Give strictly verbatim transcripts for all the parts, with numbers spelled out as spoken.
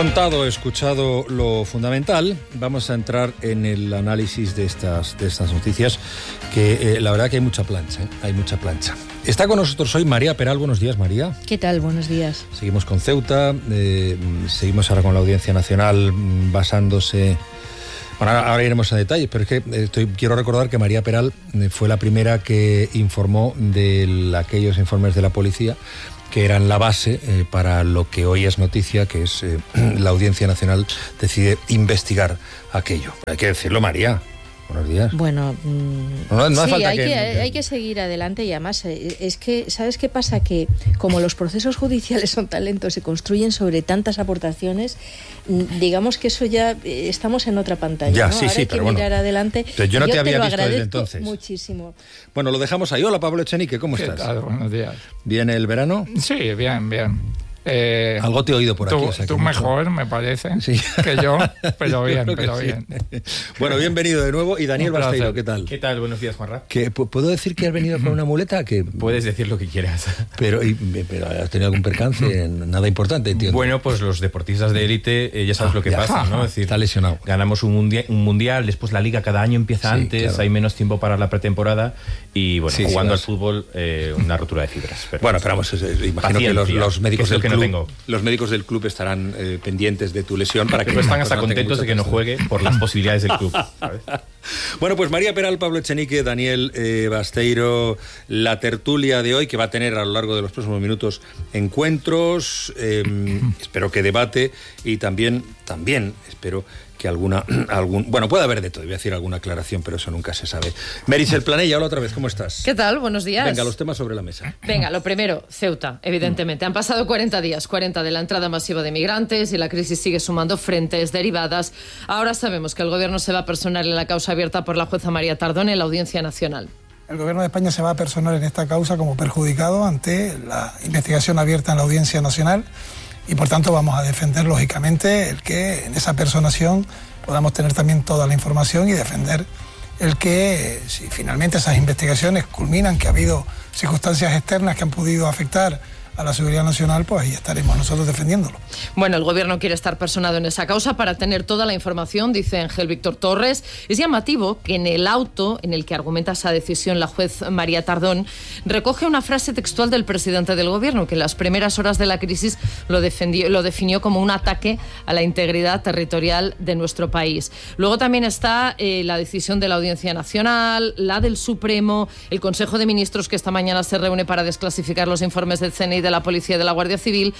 Contado, escuchado lo fundamental, vamos a entrar en el análisis de estas, de estas noticias, que eh, la verdad que hay mucha plancha, ¿eh? hay mucha plancha. Está con nosotros hoy María Peral. Buenos días, María. ¿Qué tal? Buenos días. Seguimos con Ceuta, eh, seguimos ahora con la Audiencia Nacional basándose... Bueno, ahora iremos a detalles, pero es que estoy, quiero recordar que María Peral fue la primera que informó de aquellos informes de la policía que eran la base eh, para lo que hoy es noticia, que es eh, la Audiencia Nacional decide investigar aquello. Hay que decirlo, María. Buenos días. Bueno, mmm, no, no sí, falta hay, que, que, hay que seguir adelante y además es que, ¿sabes qué pasa? Que como los procesos judiciales son tan lentos, se construyen sobre tantas aportaciones, digamos que eso ya estamos en otra pantalla. Ya, ¿no? sí, Ahora sí, hay que pero mirar bueno, adelante. Yo no te, yo había te lo visto desde agradezco entonces. Muchísimo. Bueno, lo dejamos ahí. Hola, Pablo Echenique, ¿cómo ¿Qué estás? tal? Buenos días. ¿Viene el verano? Sí, bien, bien. Eh, Algo te he oído por tú, aquí. O sea, tú que mejor, mucho... me parece, sí. que yo, pero bien, yo pero sí. bien. Bueno, bienvenido de nuevo. Y Daniel Basteiro, ¿qué tal? ¿Qué tal? Buenos días, Juanra. ¿Que, ¿Puedo decir que has venido con una muleta? Que... Puedes decir lo que quieras. Pero, y, pero ¿has tenido algún percance? Nada importante, entiendo. Bueno, pues los deportistas de élite, eh, ya sabes ah, lo que ya, pasa, ¿no? Ah, es decir, está lesionado. Ganamos un mundial, un mundial, después la liga cada año empieza sí, antes, claro. hay menos tiempo para la pretemporada y, bueno, sí, jugando sí, al fútbol, eh, una rotura de fibras. Pero bueno, pero vamos, imagino paciencia, que los, los médicos que del que club, no tengo. los médicos del club estarán eh, pendientes de tu lesión para que pero están no, hasta no contentos de que no juegue por las posibilidades del club, ¿sabes? Bueno, pues María Peral, Pablo Echenique, Daniel eh, Basteiro, la tertulia de hoy, que va a tener a lo largo de los próximos minutos encuentros, eh, espero que debate y también, también espero que alguna, algún, bueno, puede haber de todo, voy a decir alguna aclaración, pero eso nunca se sabe. Meritxell Planella, hola otra vez, ¿cómo estás? ¿Qué tal? Buenos días. Venga, los temas sobre la mesa. Venga, lo primero, Ceuta, evidentemente. Han pasado cuarenta días, cuarenta de la entrada masiva de migrantes y la crisis sigue sumando frentes derivadas. Ahora sabemos que el gobierno se va a personar en la causa abierta por la jueza María Tardón en la Audiencia Nacional. El gobierno de España se va a personar en esta causa como perjudicado ante la investigación abierta en la Audiencia Nacional y por tanto vamos a defender lógicamente el que en esa personación podamos tener también toda la información y defender el que si finalmente esas investigaciones culminan, que ha habido circunstancias externas que han podido afectar a la seguridad nacional, pues ahí estaremos nosotros defendiéndolo. Bueno, el gobierno quiere estar personado en esa causa para tener toda la información, dice Ángel Víctor Torres. Es llamativo que en el auto en el que argumenta esa decisión la juez María Tardón recoge una frase textual del presidente del gobierno, que en las primeras horas de la crisis lo, defendió, lo definió como un ataque a la integridad territorial de nuestro país. Luego también está eh, la decisión de la Audiencia Nacional, la del Supremo, el Consejo de Ministros que esta mañana se reúne para desclasificar los informes del C N I, de la Policía y de la Guardia Civil,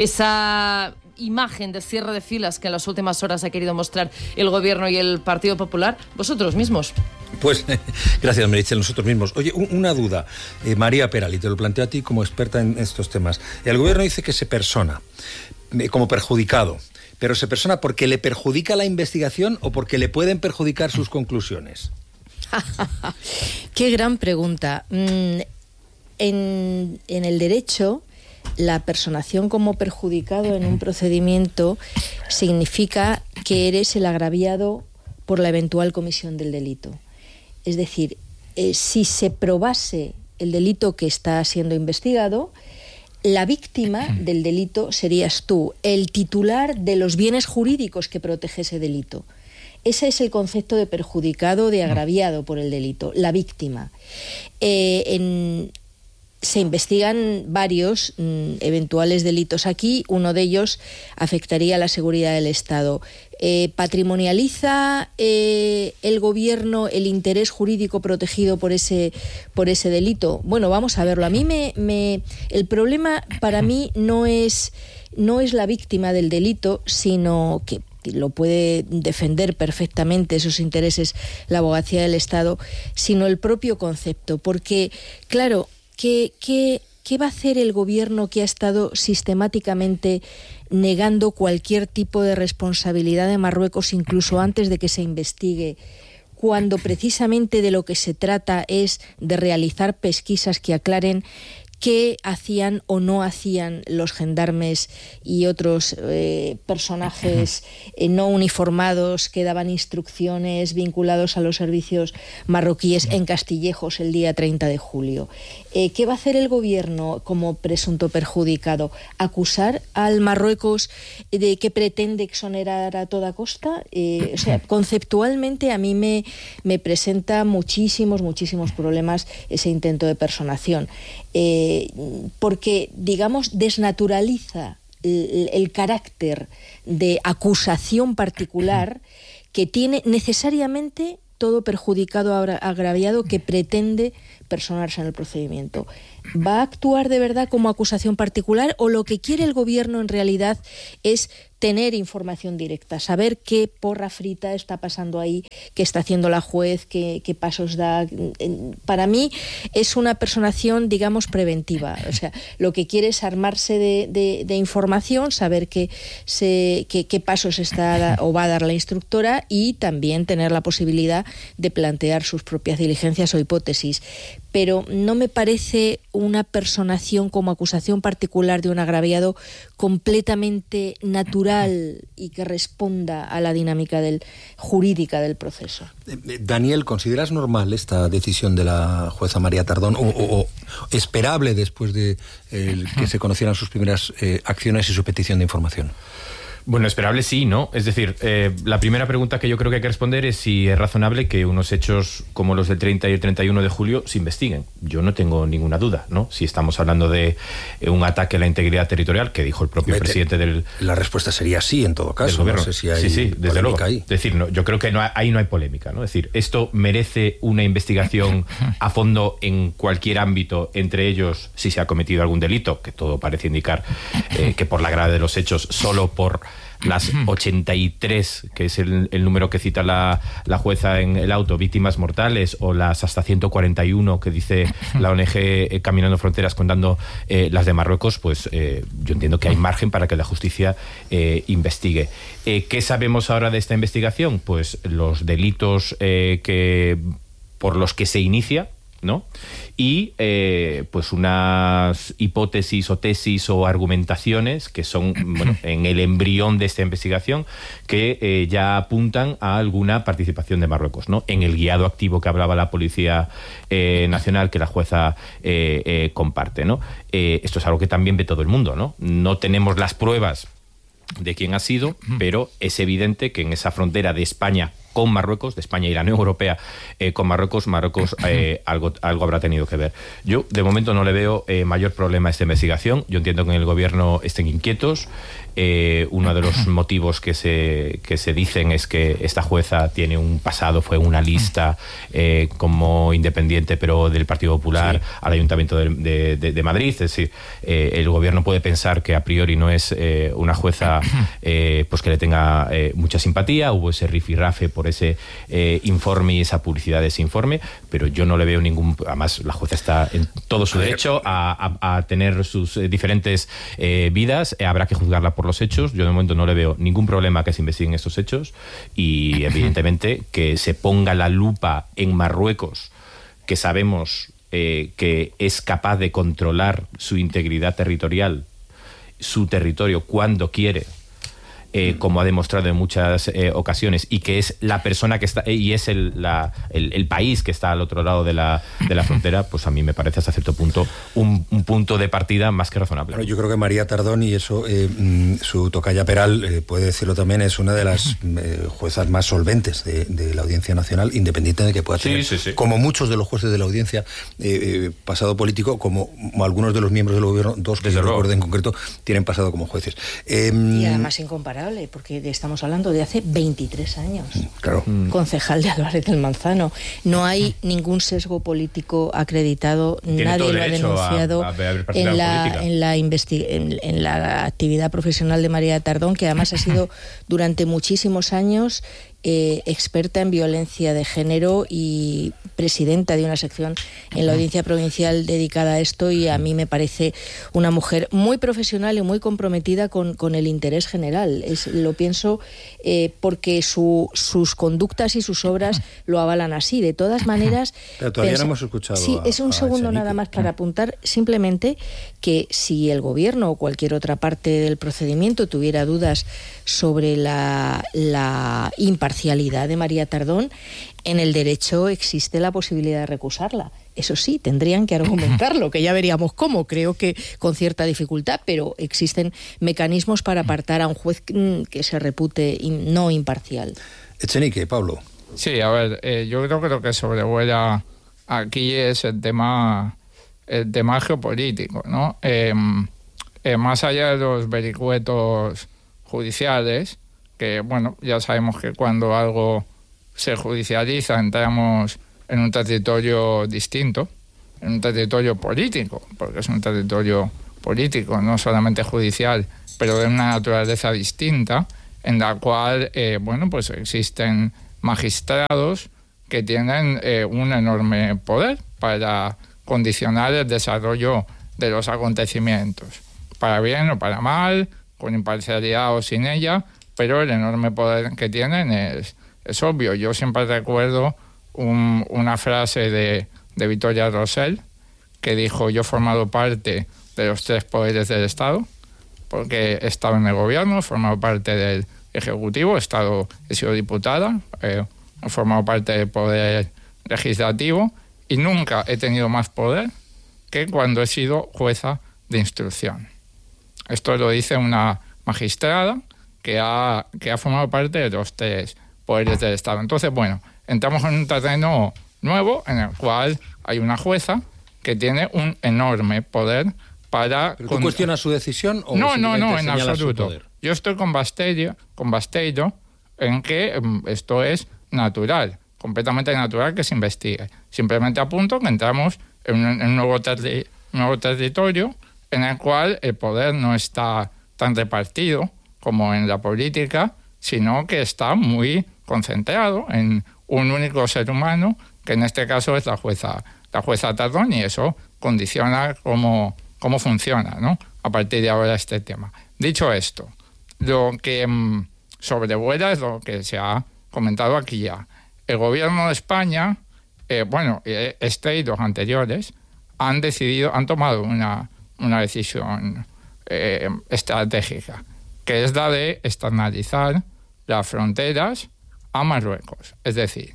esa imagen de cierre de filas que en las últimas horas ha querido mostrar el Gobierno y el Partido Popular, vosotros mismos. Pues gracias, Meritxell, nosotros mismos. Oye, una duda, eh, María Peral, y te lo planteo a ti como experta en estos temas. El Gobierno dice que se persona eh, como perjudicado, pero ¿se persona porque le perjudica la investigación o porque le pueden perjudicar sus conclusiones? Qué gran pregunta. Mm, en, en el derecho, la personación como perjudicado en un procedimiento significa que eres el agraviado por la eventual comisión del delito. Es decir, eh, si se probase el delito que está siendo investigado, la víctima del delito serías tú, el titular de los bienes jurídicos que protege ese delito. Ese es el concepto de perjudicado, de agraviado por el delito, la víctima. Eh, en... Se investigan varios mm, eventuales delitos aquí. Uno de ellos afectaría a la seguridad del Estado. Eh, ¿Patrimonializa eh, el gobierno el interés jurídico protegido por ese, por ese delito? Bueno, vamos a verlo. A mí me, me el problema para mí no es, no es la víctima del delito, sino que lo puede defender perfectamente esos intereses la abogacía del Estado, sino el propio concepto. Porque, claro, ¿Qué, qué, ¿Qué va a hacer el gobierno que ha estado sistemáticamente negando cualquier tipo de responsabilidad de Marruecos, incluso antes de que se investigue, cuando precisamente de lo que se trata es de realizar pesquisas que aclaren qué hacían o no hacían los gendarmes y otros eh, personajes eh, no uniformados que daban instrucciones vinculados a los servicios marroquíes en Castillejos el día treinta de julio. Eh, ¿Qué va a hacer el gobierno como presunto perjudicado? ¿Acusar al Marruecos de que pretende exonerar a toda costa? Eh, o sea, conceptualmente a mí me, me presenta muchísimos, muchísimos problemas ese intento de personación. Eh, porque, digamos, desnaturaliza el, el carácter de acusación particular que tiene necesariamente todo perjudicado agraviado que pretende personarse en el procedimiento. ¿Va a actuar de verdad como acusación particular o lo que quiere el gobierno en realidad es tener información directa, saber qué porra frita está pasando ahí, qué está haciendo la juez, qué, qué pasos da? Para mí es una personación, digamos, preventiva. O sea, lo que quiere es armarse de, de, de información, saber qué, se, qué, qué pasos está o va a dar la instructora y también tener la posibilidad de plantear sus propias diligencias o hipótesis. Pero no me parece una personación como acusación particular de un agraviado completamente natural y que responda a la dinámica del, jurídica del proceso. Daniel, ¿consideras normal esta decisión de la jueza María Tardón o, o, o esperable después de eh, que se conocieran sus primeras eh, acciones y su petición de información? Bueno, esperable sí, ¿no? Es decir, eh, la primera pregunta que yo creo que hay que responder es si es razonable que unos hechos como los del treinta y el treinta y uno de julio se investiguen. Yo no tengo ninguna duda, ¿no? Si estamos hablando de eh, un ataque a la integridad territorial que dijo el propio Mete, presidente del... La respuesta sería sí, en todo caso. No sé si hay sí, sí, desde luego. Ahí. Es decir, no, yo creo que no hay, ahí no hay polémica, ¿no? Es decir, esto merece una investigación a fondo en cualquier ámbito, entre ellos si se ha cometido algún delito, que todo parece indicar eh, que por la gravedad de los hechos, solo por las ochenta y tres, que es el, el número que cita la, la jueza en el auto, víctimas mortales, o las hasta ciento cuarenta y uno que dice la O N G eh, Caminando Fronteras contando eh, las de Marruecos, pues eh, yo entiendo que hay margen para que la justicia eh, investigue. Eh, ¿Qué sabemos ahora de esta investigación? Pues los delitos eh, que por los que se inicia, ¿no? Y eh, pues unas hipótesis o tesis o argumentaciones que son, bueno, en el embrión de esta investigación que eh, ya apuntan a alguna participación de Marruecos, ¿no? En el guiado activo que hablaba la Policía eh, Nacional, que la jueza eh, eh, comparte, ¿no? Eh, esto es algo que también ve todo el mundo, ¿no? No tenemos las pruebas de quién ha sido, pero es evidente que en esa frontera de España con Marruecos, de España y la Unión Europea eh, con Marruecos, Marruecos eh, algo, algo habrá tenido que ver. Yo, de momento, no le veo eh, mayor problema a esta investigación. Yo entiendo que en el gobierno estén inquietos. Eh, uno de los motivos que se, que se dicen es que esta jueza tiene un pasado, fue una lista eh, como independiente, pero del Partido Popular, sí, al Ayuntamiento de, de, de, de Madrid. Es decir, eh, el gobierno puede pensar que a priori no es eh, una jueza eh, pues que le tenga eh, mucha simpatía. Hubo ese rifirrafe por ese eh, informe y esa publicidad de ese informe, pero yo no le veo ningún... Además, la jueza está en todo su derecho a, a, a tener sus eh, diferentes eh, vidas. Eh, habrá que juzgarla por los hechos. Yo de momento no le veo ningún problema que se investiguen estos hechos y evidentemente que se ponga la lupa en Marruecos, que sabemos eh, que es capaz de controlar su integridad territorial, su territorio cuando quiere, Eh, como ha demostrado en muchas eh, ocasiones, y que es la persona que está, eh, y es el, la, el, el país que está al otro lado de la, de la frontera, pues a mí me parece hasta cierto punto un, un punto de partida más que razonable. Bueno, yo creo que María Tardón, y eso eh, su tocaya Peral eh, puede decirlo también, es una de las eh, juezas más solventes de, de la Audiencia Nacional, independiente de que pueda tener, sí, sí, sí. como muchos de los jueces de la Audiencia, eh, eh, pasado político, como algunos de los miembros del gobierno, dos que yo recuerdo en concreto, tienen pasado como jueces. Eh, y además incomparable, porque estamos hablando de hace veintitrés años. Claro. Concejal de Álvarez del Manzano. No hay ningún sesgo político acreditado, nadie lo ha denunciado a, a en, la, en, la investi- en, en la actividad profesional de María Tardón, que además ha sido durante muchísimos años eh, experta en violencia de género y presidenta de una sección en la Audiencia Provincial dedicada a esto, y a mí me parece una mujer muy profesional y muy comprometida con, con el interés general. Es, lo pienso eh, porque su, sus conductas y sus obras lo avalan así. De todas maneras... Pero todavía pensa, no hemos escuchado Sí, a, es un segundo nada más para apuntar simplemente que si el Gobierno o cualquier otra parte del procedimiento tuviera dudas sobre la, la imparcialidad de María Tardón, en el derecho existe la posibilidad de recusarla. Eso sí, tendrían que argumentarlo, que ya veríamos cómo, creo que con cierta dificultad, pero existen mecanismos para apartar a un juez que se repute no imparcial. Echenique, Pablo. Sí, a ver, eh, yo creo que lo que sobrevuela aquí es el tema, el tema geopolítico, ¿no? Eh, eh, más allá de los vericuetos judiciales, que, bueno, ya sabemos que cuando algo se judicializa entramos en un territorio distinto, en un territorio político, porque es un territorio político, no solamente judicial, pero de una naturaleza distinta, en la cual, eh, bueno, pues existen magistrados que tienen eh, un enorme poder para condicionar el desarrollo de los acontecimientos, para bien o para mal, con imparcialidad o sin ella, pero el enorme poder que tienen es, es obvio. Yo siempre recuerdo un, una frase de, de Victoria Rosell, que dijo: yo he formado parte de los tres poderes del Estado, porque he estado en el gobierno, he formado parte del Ejecutivo, he, estado, he sido diputada, eh, he formado parte del poder legislativo, y nunca he tenido más poder que cuando he sido jueza de instrucción. Esto lo dice una magistrada que ha, que ha formado parte de los tres poderes del Estado. Entonces, bueno, entramos en un terreno nuevo en el cual hay una jueza que tiene un enorme poder para... ¿Pero tú cuestionas su decisión o No, no, no, en señalas absoluto. Yo estoy con Basteiro, con Basteiro en que um, esto es natural, completamente natural que se investigue. Simplemente apunto que entramos en un, en un nuevo, terri- nuevo territorio en el cual el poder no está tan repartido como en la política, sino que está muy concentrado en un único ser humano, que en este caso es la jueza, la jueza Tardón, y eso condiciona cómo, cómo funciona, ¿no?, a partir de ahora este tema. Dicho esto, lo que mmm, sobrevuela es lo que se ha comentado aquí ya. El gobierno de España, eh, bueno, este y los anteriores, han decidido, han tomado una, una decisión eh, estratégica, que es la de externalizar las fronteras a Marruecos. Es decir,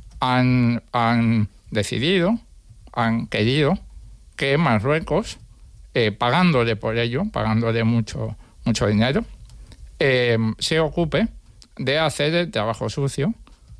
han, han decidido, han querido que Marruecos, eh, pagándole por ello, pagándole mucho, mucho dinero, eh, se ocupe de hacer el trabajo sucio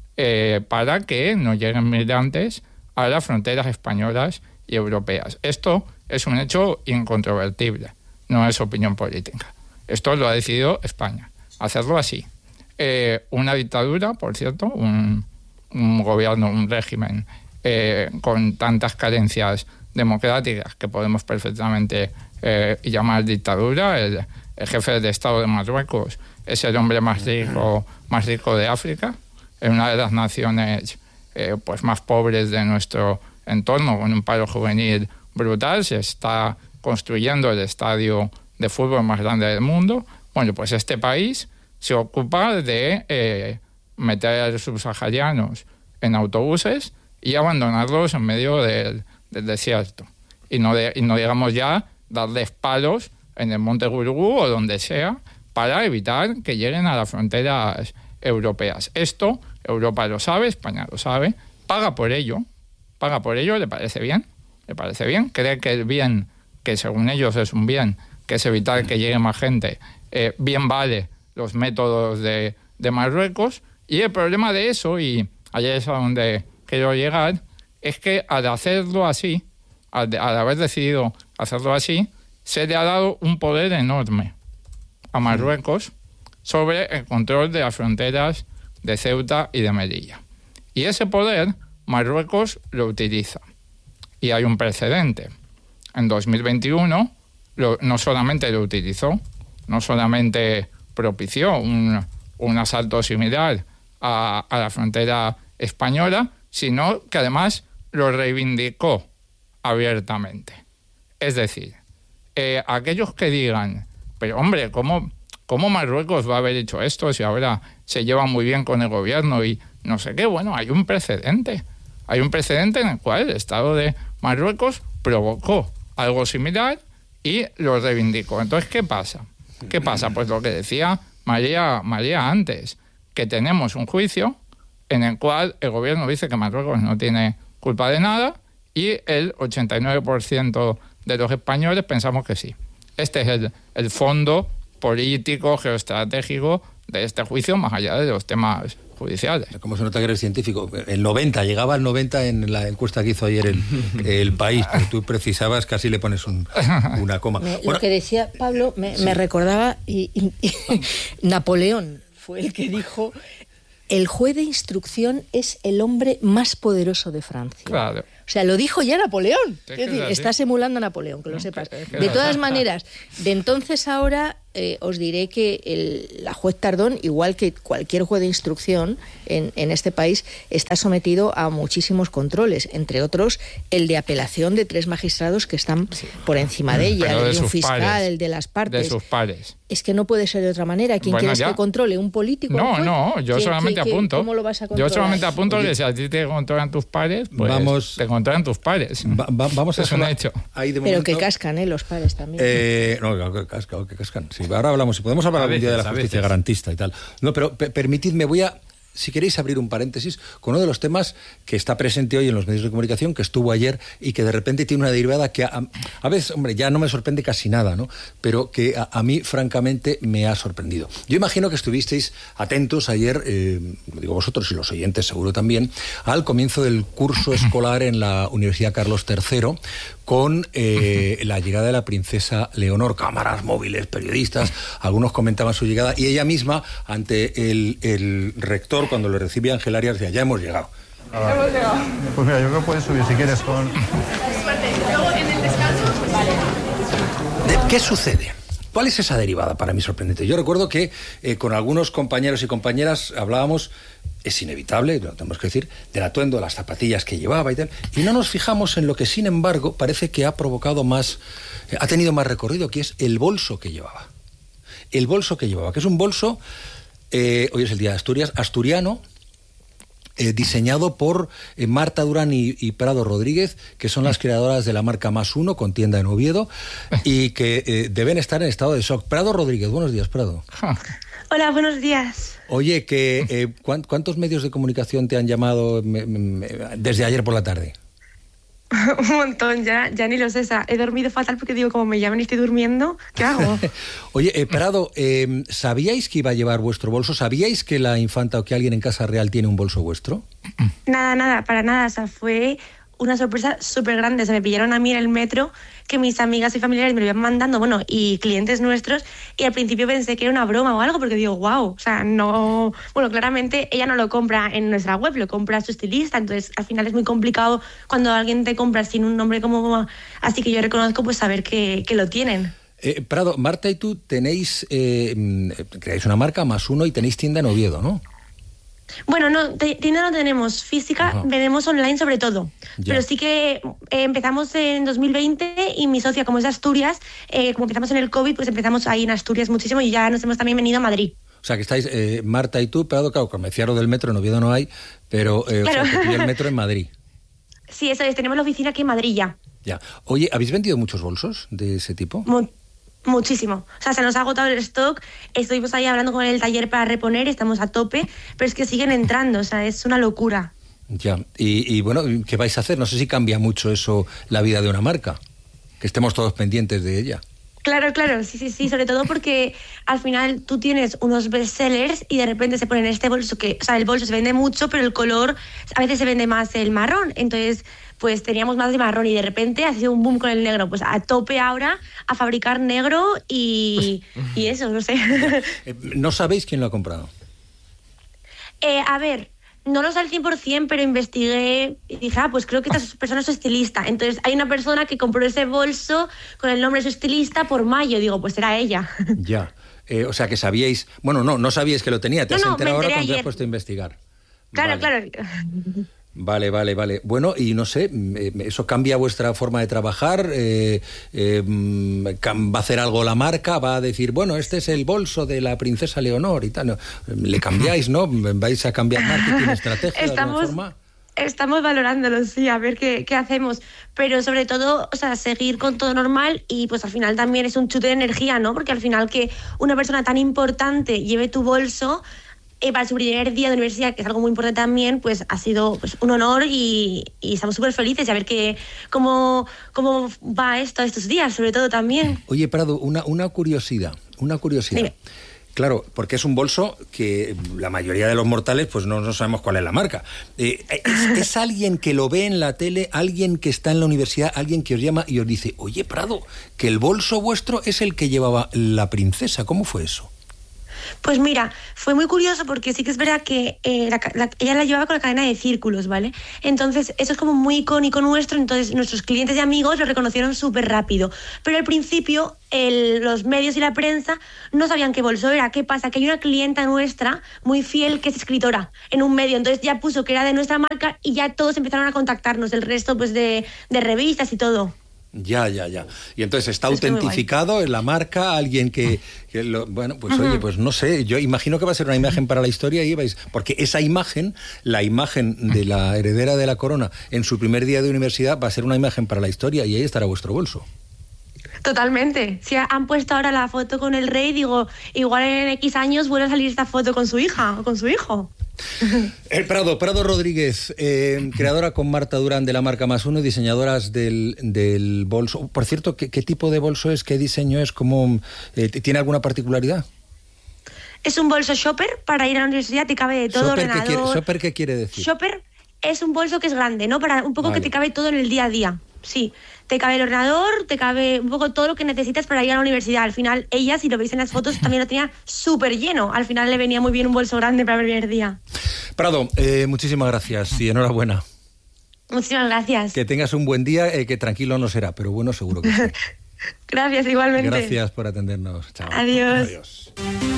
eh, para que no lleguen migrantes a las fronteras españolas y europeas. Esto es un hecho incontrovertible, no es opinión política. Esto lo ha decidido España, hacerlo así. Eh, una dictadura, por cierto, un, un gobierno, un régimen eh, con tantas carencias democráticas que podemos perfectamente eh, llamar dictadura. El, el jefe de Estado de Marruecos es el hombre más rico, más rico de África, en una de las naciones eh, pues más pobres de nuestro entorno, con un paro juvenil brutal. Se está construyendo el estadio de fútbol más grande del mundo. Bueno, pues este país se ocupa de eh, meter a los subsaharianos en autobuses y abandonarlos en medio del, del desierto. Y no, de, y no digamos ya darles palos en el Monte Gurugú o donde sea para evitar que lleguen a las fronteras europeas. Esto Europa lo sabe, España lo sabe, paga por ello, paga por ello, le parece bien, le parece bien, cree que el bien, que según ellos es un bien, que es evitar que llegue más gente, eh, bien vale los métodos de, de Marruecos. Y el problema de eso, y allá es a donde quiero llegar, es que al hacerlo así, al, al haber decidido hacerlo así, se le ha dado un poder enorme a Marruecos sobre el control de las fronteras de Ceuta y de Melilla. Y ese poder Marruecos lo utiliza. Y hay un precedente. En dos mil veintiuno lo, no solamente lo utilizó, no solamente propició un, un asalto similar a, a la frontera española, sino que además lo reivindicó abiertamente. Es decir, eh, aquellos que digan, pero hombre, ¿cómo, ¿cómo Marruecos va a haber hecho esto si ahora se lleva muy bien con el gobierno y no sé qué? Bueno, hay un precedente. Hay un precedente en el cual el Estado de Marruecos provocó algo similar y lo reivindicó. Entonces, ¿qué pasa? ¿Qué pasa? Pues lo que decía María, María antes, que tenemos un juicio en el cual el gobierno dice que Marruecos no tiene culpa de nada y el ochenta y nueve por ciento de los españoles pensamos que sí. Este es el, el fondo político, geoestratégico de este juicio, más allá de los temas judiciales. Como se nota que eres científico, el noventa, llegaba al noventa en la encuesta que hizo ayer el, el País, pero tú precisabas, casi le pones un, una coma. Me, bueno, lo que decía Pablo me, sí. me recordaba, y, y, y Napoleón fue el que dijo, el juez de instrucción es el hombre más poderoso de Francia. Claro. O sea, lo dijo ya Napoleón. Es es decir, es estás emulando a Napoleón, que lo sepas. Es que de todas maneras, de entonces a ahora, eh, os diré que el, la juez Tardón, igual que cualquier juez de instrucción en, en este país, está sometido a muchísimos controles, entre otros el de apelación de tres magistrados que están sí. por encima de ella, Pero el de de un sus fiscal, pares, el de las partes. De sus pares. Es que no puede ser de otra manera. ¿Quién bueno, quieres ya. que controle? ¿Un político? No, ¿Un no, yo ¿Quién, solamente quién, apunto. ¿Cómo lo vas a controlar? Yo solamente apunto Oye, que si a ti te controlan tus pares, pues vamos, te controlan tus pares. Va, va, vamos a es un hecho. Ahí de Pero momento, que cascan, ¿eh? Los pares también. Eh, no, claro que cascan, que cascan. Sí, ahora hablamos, si podemos hablar A algún veces, día de la a justicia veces. garantista y tal. No, pero pe- permitidme, voy a, si queréis, abrir un paréntesis con uno de los temas que está presente hoy en los medios de comunicación, que estuvo ayer y que de repente tiene una derivada que a, a veces, hombre, ya no me sorprende casi nada, ¿no? Pero que a, a mí, francamente, me ha sorprendido. Yo imagino que estuvisteis atentos ayer, eh, lo digo vosotros y los oyentes seguro también, al comienzo del curso escolar en la Universidad Carlos tercero, con eh, la llegada de la princesa Leonor, cámaras móviles, periodistas, algunos comentaban su llegada, y ella misma, ante el, el rector, cuando le recibe Ángel Arias, decía, ya hemos llegado. Ah, hemos llegado. Pues mira, yo creo que puedes subir si quieres con... Luego en el descanso. Vale. ¿De ¿Qué sucede? ¿Cuál es esa derivada para mí sorprendente? Yo recuerdo que eh, con algunos compañeros y compañeras hablábamos, es inevitable, lo tenemos que decir, del atuendo, de las zapatillas que llevaba y tal, y no nos fijamos en lo que, sin embargo, parece que ha provocado más, eh, ha tenido más recorrido, que es el bolso que llevaba. El bolso que llevaba, que es un bolso, eh, hoy es el día de Asturias, asturiano, Eh, diseñado por eh, Marta Durán y, y Prado Rodríguez, que son las creadoras de la marca Más Uno, con tienda en Oviedo, y que eh, deben estar en estado de shock. Prado Rodríguez, buenos días, Prado. Hola, buenos días. Oye, que eh, ¿cuántos medios de comunicación te han llamado me, me, desde ayer por la tarde? Un montón, ya, ya ni lo sé. O sea, he dormido fatal porque digo, como me llaman y estoy durmiendo, ¿qué hago? Oye, eh, Prado, eh, ¿sabíais que iba a llevar vuestro bolso? ¿Sabíais que la infanta o que alguien en Casa Real tiene un bolso vuestro? Nada, nada, para nada. O sea, fue una sorpresa súper grande. Se me pillaron a mí en el metro, que mis amigas y familiares me lo iban mandando, bueno, y clientes nuestros, y al principio pensé que era una broma o algo, porque digo, wow, o sea, no... Bueno, claramente ella no lo compra en nuestra web, lo compra su estilista, entonces al final es muy complicado cuando alguien te compra sin un nombre como... Así que yo reconozco, pues, saber que, que lo tienen. Eh, Prado, Marta y tú tenéis, eh, creáis una marca, Más Uno, y tenéis tienda en Oviedo, ¿no? Bueno, no, tienda no tenemos física, Ajá. vendemos online sobre todo. Ya. Pero sí que eh, empezamos en dos mil veinte y mi socia, como es de Asturias, eh, como empezamos en el COVID, pues empezamos ahí en Asturias muchísimo y ya nos hemos también venido a Madrid. O sea, que estáis, eh, Marta y tú, Prado, claro, como decía lo del metro, en Oviedo no hay, pero eh, claro. O sea, que pilló el metro en Madrid. Sí, eso es, tenemos la oficina aquí en Madrid ya. Ya. Oye, ¿habéis vendido muchos bolsos de ese tipo? Mu- Muchísimo. O sea, se nos ha agotado el stock. Estuvimos ahí hablando con el taller para reponer, estamos a tope, pero es que siguen entrando, o sea, es una locura. Ya. Y, y bueno, ¿qué vais a hacer? No sé si cambia mucho eso la vida de una marca, que estemos todos pendientes de ella. Claro, claro, sí, sí, sí, sobre todo porque al final tú tienes unos bestsellers y de repente se ponen este bolso que, o sea, el bolso se vende mucho, pero el color a veces se vende más el marrón, entonces pues teníamos más de marrón y de repente ha sido un boom con el negro, pues a tope ahora a fabricar negro y, y eso, no sé. ¿No sabéis quién lo ha comprado? Eh, a ver, no lo sé al cien por ciento, pero investigué y dije, ah, pues creo que esta persona es su estilista. Entonces hay una persona que compró ese bolso con el nombre de su estilista por mayo. Digo, pues era ella. Ya. Eh, o sea, que sabíais... Bueno, no, no sabíais que lo tenía. Te no, has no, enterado ahora cuando te has ayer. puesto a investigar. Claro, vale. claro. Vale, vale, vale. Bueno, y no sé, ¿eso cambia vuestra forma de trabajar? Eh, eh, ¿Va a hacer algo la marca? ¿Va a decir, bueno, este es el bolso de la princesa Leonor y tal? No, ¿le cambiáis, no? ¿Vais a cambiar marketing, estrategia de alguna forma? Estamos valorándolo, sí, a ver qué, qué hacemos. Pero sobre todo, o sea, seguir con todo normal y pues al final también es un chute de energía, ¿no? Porque al final que una persona tan importante lleve tu bolso eh, para su primer día de universidad, que es algo muy importante también, pues ha sido pues, un honor y, y estamos súper felices y a ver qué, cómo, cómo va esto estos días, sobre todo también. Oye, Prado, una, una curiosidad, una curiosidad. Dime. Claro, porque es un bolso que la mayoría de los mortales pues no, no sabemos cuál es la marca. Eh, es, ¿Es alguien que lo ve en la tele, alguien que está en la universidad, alguien que os llama y os dice, oye, Prado, que el bolso vuestro es el que llevaba la princesa? ¿Cómo fue eso? Pues mira, fue muy curioso porque sí que es verdad que eh, la, la, ella la llevaba con la cadena de círculos, ¿vale? Entonces eso es como muy icónico nuestro, entonces nuestros clientes y amigos lo reconocieron súper rápido. Pero al principio el, los medios y la prensa no sabían qué bolso era. ¿Qué pasa? Que hay una clienta nuestra muy fiel que es escritora en un medio, entonces ya puso que era de nuestra marca y ya todos empezaron a contactarnos, el resto pues de, de revistas y todo. Ya, ya, ya. Y entonces está autentificado en la marca, alguien que, que lo, bueno, pues uh-huh. Oye, pues no sé, yo imagino que va a ser una imagen para la historia y vais, porque esa imagen, la imagen de la heredera de la corona en su primer día de universidad va a ser una imagen para la historia y ahí estará vuestro bolso. Totalmente. Si han puesto ahora la foto con el rey, digo, igual en X años vuelve a salir esta foto con su hija o con su hijo. El Prado, Prado Rodríguez, eh, creadora con Marta Durán de la marca Más Uno, diseñadoras del, del bolso. Por cierto, ¿qué, qué tipo de bolso es? ¿Qué diseño es? ¿Cómo, eh, ¿Tiene alguna particularidad? Es un bolso shopper para ir a la universidad, te cabe de todo, ¿Shopper ordenador. ¿qué quiere, ¿Shopper qué quiere decir? Shopper es un bolso que es grande, ¿no? Para un poco vale. Que te cabe todo en el día a día. Sí, te cabe el ordenador, te cabe un poco todo lo que necesitas para ir a la universidad. Al final, ella, si lo veis en las fotos, también lo tenía súper lleno. Al final le venía muy bien un bolso grande para el primer día. Prado, eh, muchísimas gracias y enhorabuena. Muchísimas gracias. Que tengas un buen día, eh, que tranquilo no será, pero bueno, seguro que sí. Gracias, igualmente. Gracias por atendernos. Chao. Adiós. Adiós.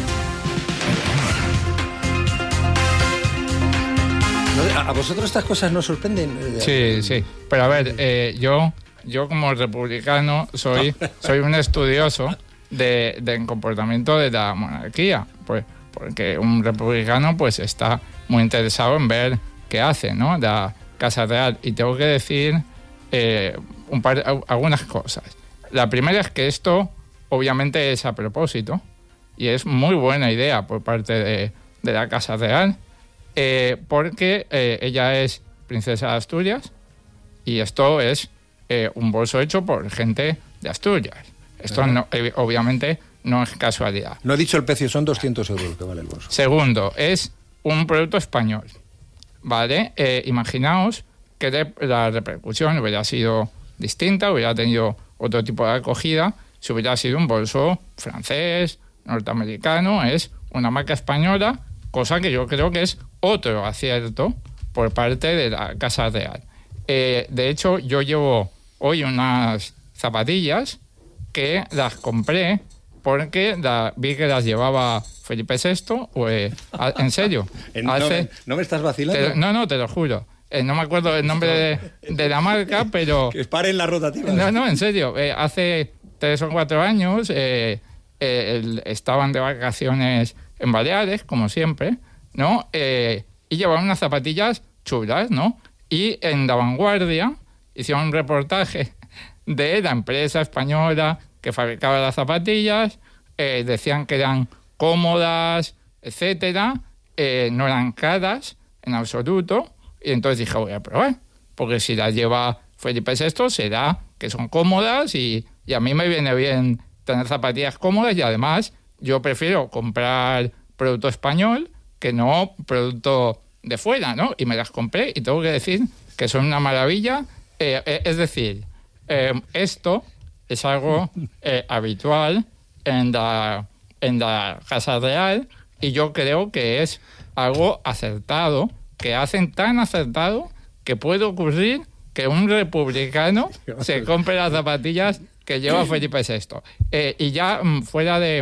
¿A vosotros estas cosas nos sorprenden? Sí, sí. Pero a ver, eh, yo, yo como republicano soy, soy un estudioso de, del comportamiento de la monarquía. Pues, porque un republicano pues está muy interesado en ver qué hace, ¿no? La Casa Real. Y tengo que decir eh, un par, algunas cosas. La primera es que esto obviamente es a propósito y es muy buena idea por parte de, de la Casa Real. Eh, porque eh, ella es princesa de Asturias y esto es eh, un bolso hecho por gente de Asturias. Esto no, eh, obviamente no es casualidad. No he dicho el precio, son doscientos euros que vale el bolso. Segundo, es un producto español, ¿vale? Eh, imaginaos que de, la repercusión hubiera sido distinta, hubiera tenido otro tipo de acogida, si hubiera sido un bolso francés, norteamericano, es una marca española, cosa que yo creo que es otro acierto por parte de la Casa Real. Eh, de hecho, yo llevo hoy unas zapatillas que las compré porque la, vi que las llevaba Felipe sexto, pues, a, en serio. no, hace, me, ¿No me estás vacilando? Te, no, no, te lo juro. Eh, no me acuerdo el nombre de, de la marca, pero... Que paren las rotativas. No, no, en serio. Eh, hace tres o cuatro años eh, eh, el, estaban de vacaciones en Baleares, como siempre, ¿no? Eh, y llevaban unas zapatillas chulas, ¿no? Y en La Vanguardia hicieron un reportaje de la empresa española que fabricaba las zapatillas, eh, decían que eran cómodas, etcétera, eh, no eran caras en absoluto, y entonces dije, voy a probar, porque si las lleva Felipe sexto será que son cómodas y, y a mí me viene bien tener zapatillas cómodas y además yo prefiero comprar producto español que no producto de fuera, ¿no? Y me las compré y tengo que decir que son una maravilla. Eh, eh, es decir, eh, esto es algo eh, habitual en la, en la Casa Real y yo creo que es algo acertado, que hacen tan acertado que puede ocurrir que un republicano se compre las zapatillas que lleva Felipe sexto. Eh, y ya fuera de,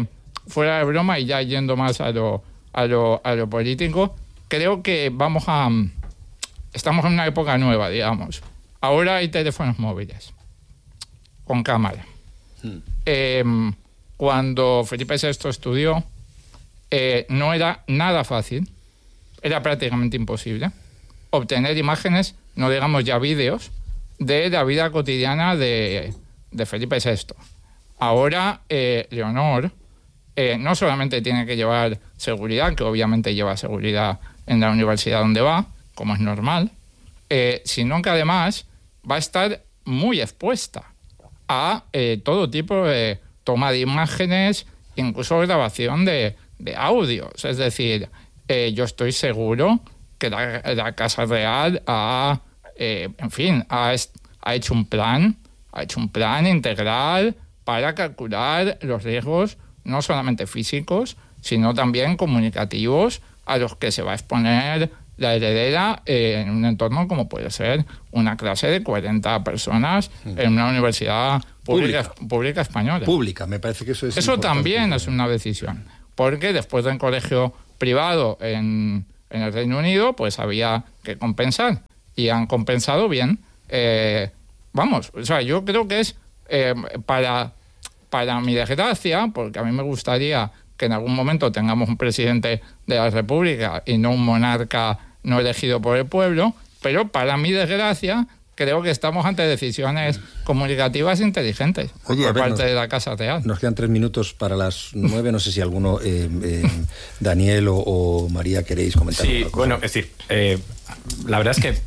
fuera de broma y ya yendo más a lo, a lo, a lo político, creo que vamos a... Estamos en una época nueva, digamos. Ahora hay teléfonos móviles con cámara. Hmm. Eh, cuando Felipe sexto estudió, eh, no era nada fácil, era prácticamente imposible obtener imágenes, no digamos ya vídeos, de la vida cotidiana de, de Felipe sexto. Ahora, eh, Leonor eh, no solamente tiene que llevar seguridad, que obviamente lleva seguridad en la universidad donde va, como es normal, eh, sino que además va a estar muy expuesta a eh, todo tipo de toma de imágenes, incluso grabación de, de audios. Es decir, eh, yo estoy seguro que la, la Casa Real ha, eh, en fin, ha, ha hecho un plan, ha hecho un plan integral para calcular los riesgos no solamente físicos, sino también comunicativos a los que se va a exponer la heredera eh, en un entorno como puede ser una clase de cuarenta personas en una universidad pública, pública. pública española. Pública, me parece que eso es Eso también es una decisión, porque después de un colegio privado en, en el Reino Unido, pues había que compensar, y han compensado bien. Eh, vamos, o sea, yo creo que es eh, para, para mi desgracia, porque a mí me gustaría que en algún momento tengamos un presidente de la República y no un monarca no elegido por el pueblo, pero para mi desgracia creo que estamos ante decisiones comunicativas inteligentes Oye, por ver, parte nos, de la Casa Real. Nos quedan tres minutos para las nueve, no sé si alguno, eh, eh, Daniel o, o María, queréis comentar. Sí, bueno, es decir, eh, la verdad es que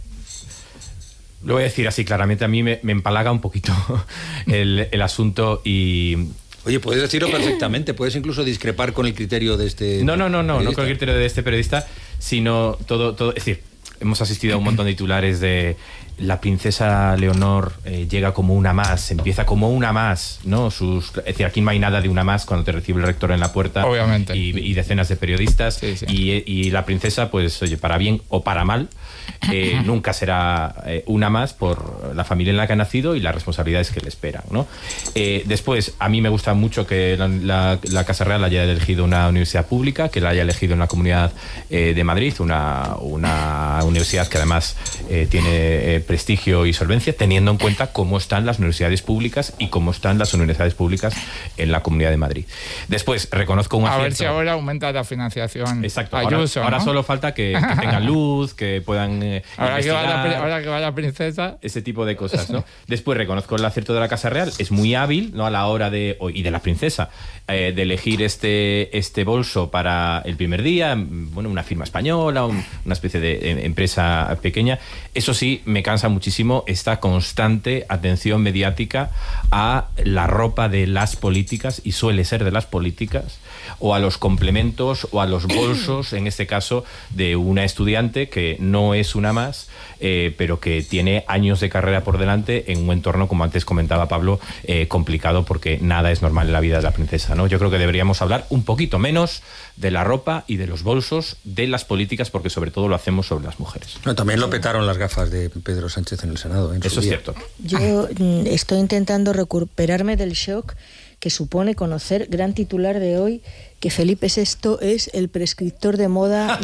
lo voy a decir así claramente, a mí me, me empalaga un poquito el, el asunto y... Oye, puedes decirlo perfectamente, puedes incluso discrepar con el criterio de este... No, no, no, no, no con el criterio de este periodista, sino todo, todo, es decir, hemos asistido a un montón de titulares de la princesa Leonor eh, llega como una más, empieza como una más, ¿no? Sus, es decir, aquí no hay nada de una más cuando te recibe el rector en la puerta. Obviamente. Y, y decenas de periodistas. Sí, sí. Y, y la princesa, pues, oye, para bien o para mal, eh, nunca será eh, una más por la familia en la que ha nacido y las responsabilidades que le esperan, ¿no? Eh, después, a mí me gusta mucho que la, la, la Casa Real haya elegido una universidad pública, que la haya elegido en la Comunidad eh, de Madrid, una, una universidad que además eh, tiene eh, prestigio y solvencia, teniendo en cuenta cómo están las universidades públicas y cómo están las universidades públicas en la Comunidad de Madrid. Después, reconozco un acierto. A ver si ahora aumenta la financiación. Exacto. Ayuso, ahora, ¿no? ahora solo falta que, que tengan luz, que puedan eh, ahora, que va la, investigar, ahora que va la princesa. ese tipo de cosas, ¿no? Después, reconozco el acierto de la Casa Real. Es muy hábil, ¿no? A la hora de... y de la princesa, eh, de elegir este, este bolso para el primer día. Bueno, una firma española, un, una especie de eh, empresa pequeña. Eso sí, me cansa muchísimo esta constante atención mediática a la ropa de las políticas, y suele ser de las políticas, o a los complementos o a los bolsos, en este caso de una estudiante que no es una más, eh, pero que tiene años de carrera por delante en un entorno, como antes comentaba Pablo, eh, complicado, porque nada es normal en la vida de la princesa, ¿no? Yo creo que deberíamos hablar un poquito menos de la ropa y de los bolsos de las políticas, porque sobre todo lo hacemos sobre las mujeres. No, también lo petaron las gafas de Pedro Sánchez en el Senado. En Eso es día. cierto. Yo mm, estoy intentando recuperarme del shock que supone conocer, gran titular de hoy, que Felipe sexto es el prescriptor de moda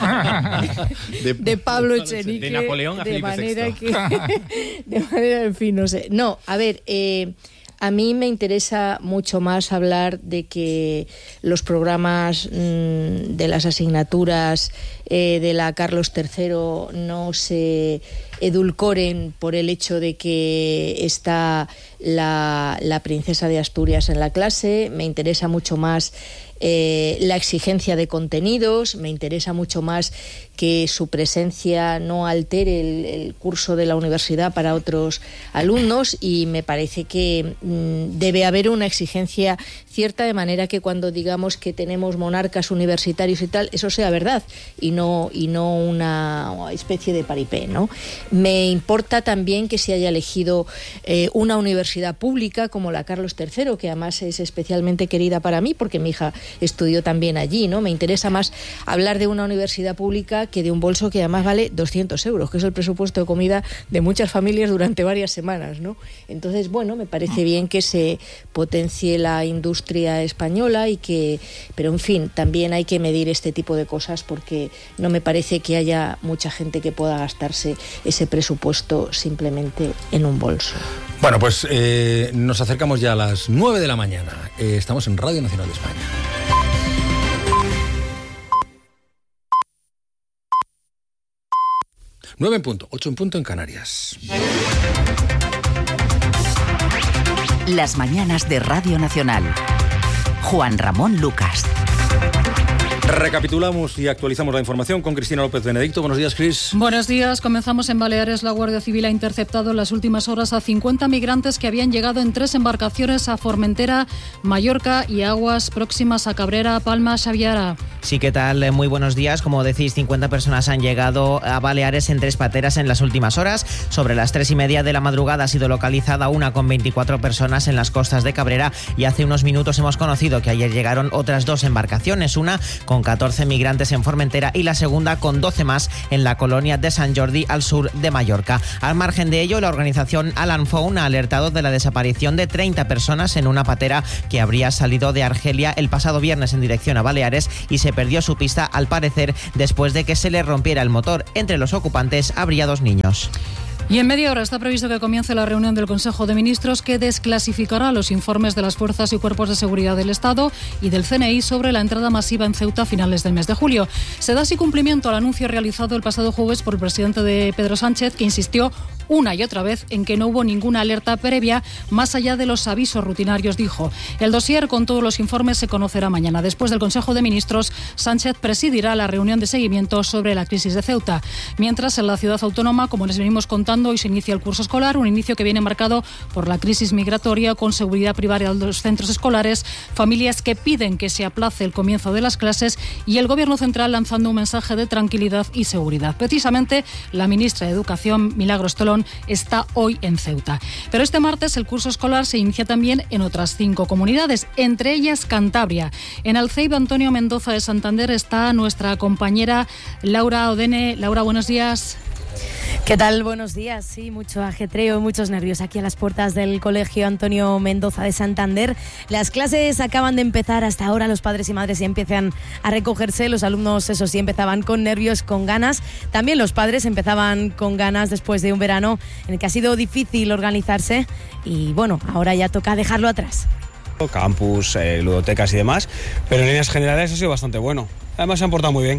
de, de, de Pablo Echenique. De Napoleón a de Felipe manera sexto. que, de manera, en fin, no sé. No, a ver, eh, a mí me interesa mucho más hablar de que los programas mmm, de las asignaturas eh, de la Carlos tercero no se edulcoren por el hecho de que está la, la princesa de Asturias en la clase. Me interesa mucho más eh, la exigencia de contenidos, me interesa mucho más que su presencia no altere el, el curso de la universidad para otros alumnos, y me parece que mmm, debe haber una exigencia cierta, de manera que cuando digamos que tenemos monarcas universitarios y tal, eso sea verdad y no, y no una especie de paripé, ¿no? Me importa también que se haya elegido eh, una universidad pública como la Carlos tercero, que además es especialmente querida para mí, porque mi hija estudió también allí, ¿no? Me interesa más hablar de una universidad pública que de un bolso que además vale doscientos euros, que es el presupuesto de comida de muchas familias durante varias semanas, ¿no? Entonces, bueno, me parece bien que se potencie la industria española y que, pero en fin, también hay que medir este tipo de cosas porque no me parece que haya mucha gente que pueda gastarse ese presupuesto simplemente en un bolso. Bueno, pues eh, nos acercamos ya a las nueve de la mañana. Eh, estamos en Radio Nacional de España. nueve en punto, ocho en punto en Canarias. Las mañanas de Radio Nacional. Juan Ramón Lucas. Recapitulamos y actualizamos la información con Cristina López Benedicto. Buenos días, Cris. Buenos días. Comenzamos en Baleares. La Guardia Civil ha interceptado en las últimas horas a cincuenta migrantes que habían llegado en tres embarcaciones a Formentera, Mallorca y aguas próximas a Cabrera, Palma, Xaviera. Sí, ¿qué tal? Muy buenos días. Como decís, cincuenta personas han llegado a Baleares en tres pateras en las últimas horas. Sobre las tres y media de la madrugada ha sido localizada una con veinticuatro personas en las costas de Cabrera y hace unos minutos hemos conocido que ayer llegaron otras dos embarcaciones, una con catorce migrantes en Formentera y la segunda con doce más en la colonia de Sant Jordi al sur de Mallorca. Al margen de ello, la organización Alan Found ha alertado de la desaparición de treinta personas en una patera que habría salido de Argelia el pasado viernes en dirección a Baleares y se perdió su pista al parecer después de que se le rompiera el motor. Entre los ocupantes habría dos niños. Y en media hora está previsto que comience la reunión del Consejo de Ministros que desclasificará los informes de las fuerzas y cuerpos de seguridad del Estado y del C N I sobre la entrada masiva en Ceuta a finales del mes de julio. Se da así cumplimiento al anuncio realizado el pasado jueves por el presidente de Pedro Sánchez, que insistió una y otra vez en que no hubo ninguna alerta previa más allá de los avisos rutinarios, dijo. El dossier con todos los informes se conocerá mañana. Después del Consejo de Ministros, Sánchez presidirá la reunión de seguimiento sobre la crisis de Ceuta. Mientras, en la ciudad autónoma, como les venimos contando, hoy se inicia el curso escolar, un inicio que viene marcado por la crisis migratoria, con seguridad privada en los centros escolares, familias que piden que se aplace el comienzo de las clases y el Gobierno central lanzando un mensaje de tranquilidad y seguridad. Precisamente, la ministra de Educación, Milagros Tolón, está hoy en Ceuta. Pero este martes el curso escolar se inicia también en otras cinco comunidades, entre ellas Cantabria. En Alceib, Antonio Mendoza de Santander, está nuestra compañera Laura Odene. Laura, buenos días. ¿Qué tal? Buenos días. Sí, mucho ajetreo y muchos nervios aquí a las puertas del Colegio Antonio Mendoza de Santander. Las clases acaban de empezar. Hasta ahora los padres y madres ya empiezan a recogerse. Los alumnos, eso sí, empezaban con nervios, con ganas. También los padres empezaban con ganas después de un verano en el que ha sido difícil organizarse. Y bueno, ahora ya toca dejarlo atrás. Campus, eh, ludotecas y demás. Pero en líneas generales ha sido bastante bueno. Además se han portado muy bien.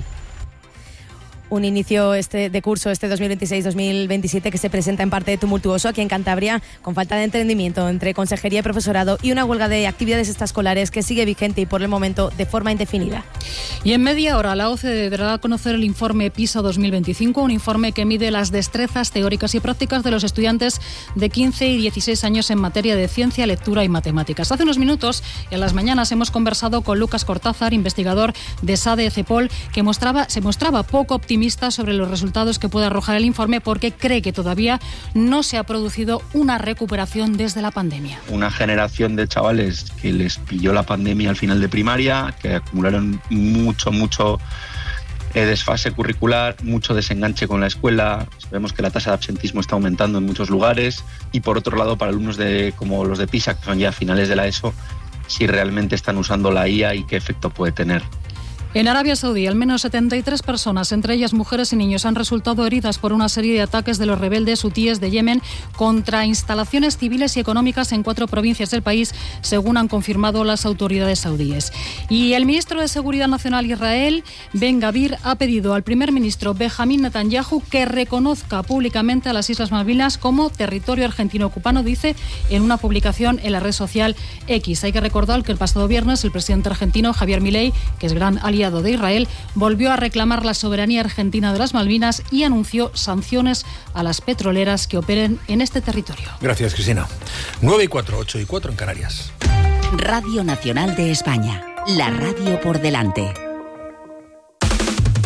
Un inicio este de curso este dos mil veintiséis dos mil veintisiete que se presenta en parte tumultuoso aquí en Cantabria, con falta de entendimiento entre consejería y profesorado y una huelga de actividades extraescolares que sigue vigente y por el momento de forma indefinida. Y en media hora la O C D dará a conocer el informe PISA dos mil veinticinco, un informe que mide las destrezas teóricas y prácticas de los estudiantes de quince y dieciséis años en materia de ciencia, lectura y matemáticas. Hace unos minutos, en las mañanas, hemos conversado con Lucas Cortázar, investigador de SADE CEPOL, que mostraba, se mostraba poco optimista sobre los resultados que puede arrojar el informe porque cree que todavía no se ha producido una recuperación desde la pandemia. Una generación de chavales que les pilló la pandemia al final de primaria, que acumularon mucho, mucho eh, desfase curricular, mucho desenganche con la escuela. Vemos que la tasa de absentismo está aumentando en muchos lugares y por otro lado para alumnos de, como los de PISA, que son ya finales de la ESO, si realmente están usando la I A y qué efecto puede tener. En Arabia Saudí, al menos setenta y tres personas, entre ellas mujeres y niños, han resultado heridas por una serie de ataques de los rebeldes hutíes de Yemen contra instalaciones civiles y económicas en cuatro provincias del país, según han confirmado las autoridades saudíes. Y el ministro de Seguridad Nacional Israel, Ben Gavir, ha pedido al primer ministro Benjamín Netanyahu que reconozca públicamente a las Islas Malvinas como territorio argentino ocupado, dice en una publicación en la red social X. Hay que recordar que el pasado viernes el presidente argentino Javier Milei, que es gran aliado de Israel, volvió a reclamar la soberanía argentina de las Malvinas y anunció sanciones a las petroleras que operen en este territorio. Gracias, Cristina. nueve y cuatro, ocho y cuatro en Canarias. Radio Nacional de España, la radio por delante.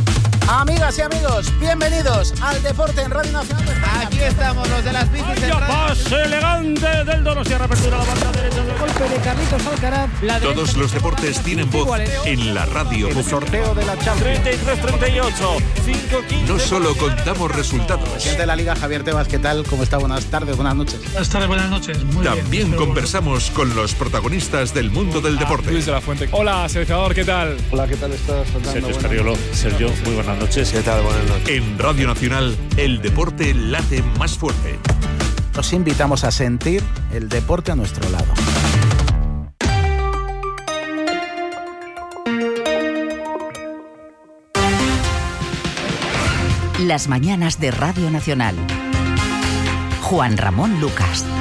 Amigas y amigos, bienvenidos al Deporte en Radio Nacional. Aquí estamos, los de las bicis. ¡Vaya pase elegante del Donostia! Reapertura la banda derecha del golpe de Carlitos Alcaraz. Todos los deportes tienen voz en la radio El pública. sorteo de la Champions. treinta y tres treinta y ocho, cinco quince. No solo contamos resultados, Presidente de la Liga, Javier Tebas, ¿qué tal? ¿Cómo está? Buenas tardes, buenas noches. Buenas tardes, buenas noches. Muy también bien. conversamos con los protagonistas del mundo del deporte. Luis de la Fuente. Hola, seleccionador, ¿qué tal? Hola, ¿qué tal estás, Fernando? Sergio Escariolo. Sergio, muy buenas noches. ¿Qué tal? Buenas noches. En Radio Nacional, el deporte late más fuerte. Os invitamos a sentir el deporte a nuestro lado. Las mañanas de Radio Nacional. Juan Ramón Lucas.